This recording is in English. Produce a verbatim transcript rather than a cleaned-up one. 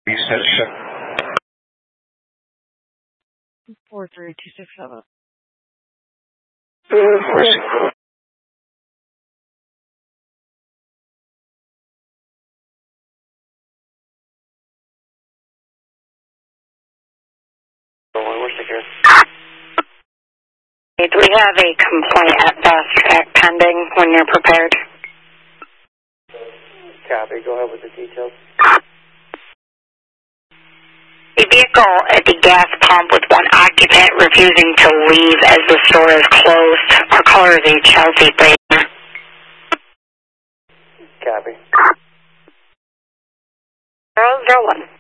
You said it. Four three two six seven. Do we have a complaint at Fast Track pending when you're prepared? Copy. Go ahead with the details. A vehicle at the gas pump with one occupant refusing to leave as the store is closed. Our caller is a Chelsea Braden. Copy. zero zero one.